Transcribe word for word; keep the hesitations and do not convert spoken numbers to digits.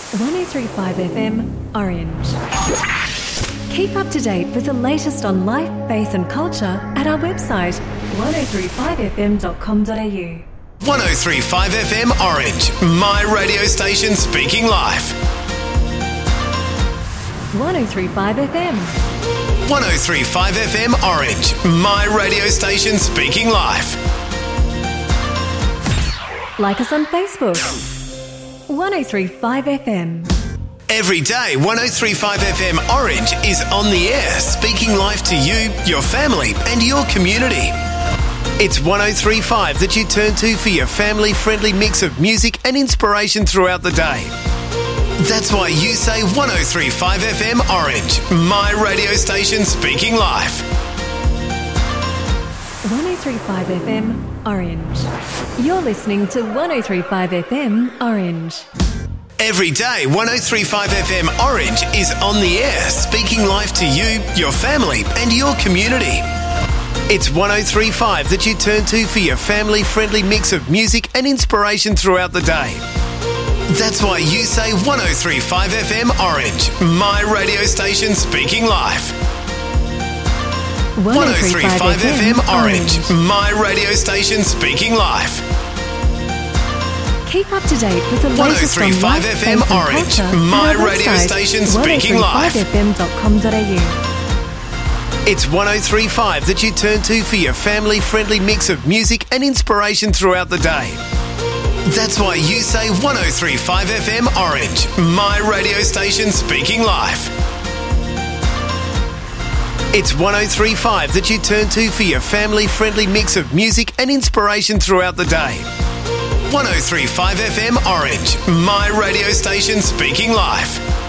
one oh three point five F M, Orange. Keep up to date with the latest on life, faith and culture at our website, one oh three five f m dot com dot a u. one oh three point five F M Orange, my radio station speaking life. one oh three point five F M. one oh three point five F M Orange, my radio station speaking life. Like us on Facebook. one oh three point five F M. Every day, one oh three point five F M Orange is on the air, speaking life to you, your family and your community. It's one oh three point five that you turn to for your family-friendly mix of music and inspiration throughout the day. That's why you say one oh three point five F M Orange, my radio station speaking life. one oh three point five F M Orange. You're listening to one oh three point five F M Orange. Every day, one oh three point five F M Orange is on the air, speaking life to you, your family and your community. It's one oh three point five that you turn to for your family-friendly mix of music and inspiration throughout the day. That's why you say one oh three point five F M Orange, my radio station speaking life. one oh three point five F M Orange, my radio station speaking life. Keep up to date with the latest on life, F M faith and Orange, culture my at our radio website, station speaking life. one oh three point five f m dot com dot a u. It's one oh three point five that you turn to for your family-friendly mix of music and inspiration throughout the day. That's why you say one oh three point five F M Orange, my radio station speaking life. It's one oh three point five that you turn to for your family-friendly mix of music and inspiration throughout the day. one oh three point five F M Orange, my radio station speaking life.